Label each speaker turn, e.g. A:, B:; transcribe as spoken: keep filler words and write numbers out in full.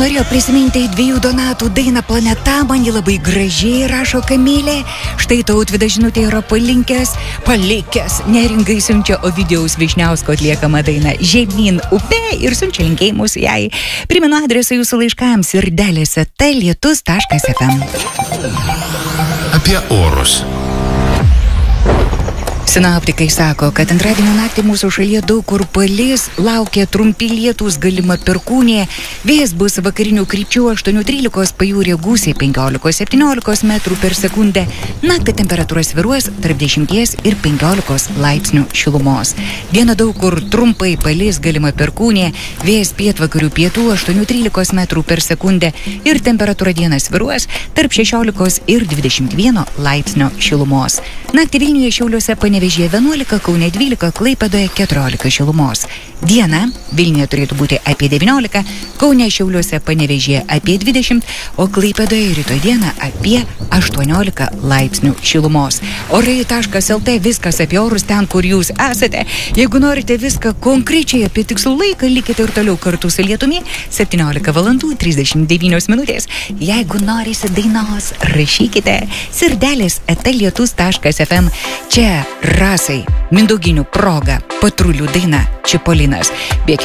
A: norėjo prisiminti dviejų Donatų dainą Planeta, man ji labai gražiai, rašo Kamilė. Štai Tautvida žinutė yra palinkęs, palikęs, neringai siunčia Ovidijaus Vyšniausko atliekamą dainą Žemyn upė ir siunčia linkėjimus jai. Primenu adresą jūsų laiškams ir delėse lietus taškas ef em.
B: Apie orus.
A: Sinoptikai sako, kad antradienio naktį mūsų šalyje daug kur palis, laukia trumpi lietūs, galima perkūnė, vėjas bus vakarinių krypčių aštuonių trylikos, pajūrė gūsiai penkiolikos septyniolikos metrų per sekundę, naktį temperatūra svyruos tarp dešimties ir penkiolikos laipsnių šilumos. Dieną daug kur trumpai palis, galima perkūnė, vėjas pietvakarių pietų aštuonių trylikos metrų per sekundę ir temperatūra dieną svyruos tarp šešiolikos ir dvidešimt vieno laipsnio šilumos. Naktį Vilniuje, Šiauliuose, Panevėžyje vienuolika, Kaune dvylika, Klaipėdoje keturiolika šilumos. Diena Vilniuje turėtų būti apie devyniolika, Kaune, Šiauliuose, Panevėžyje apie dvidešimt, o Klaipėdoje rytoj dieną apie aštuoniolika laipsnių šilumos. Orai taškas lt, viskas apie orus ten, kur jūs esate. Jeigu norite viską konkrečiai apie tikslų laiką, likite ir toliau kartu su lietumi. septyniolika valandų trisdešimt devynios minutės. Jeigu norisi dainos, rašykite sirdelis eta lietus taškas ef em. Čia Rasai Mindauginių proga patrulių daina Čipolinas.